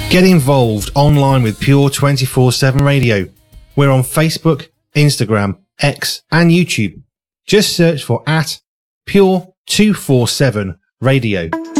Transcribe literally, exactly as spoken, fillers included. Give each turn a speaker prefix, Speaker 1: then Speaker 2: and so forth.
Speaker 1: Get involved online with Pure twenty-four seven Radio. We're on Facebook, Instagram, X and YouTube. Just search for at Pure two forty-seven Radio.